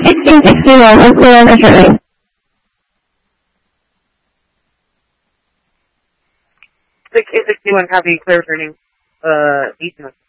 1661, I'm clear on entering. 1661, copy, clear turning, east.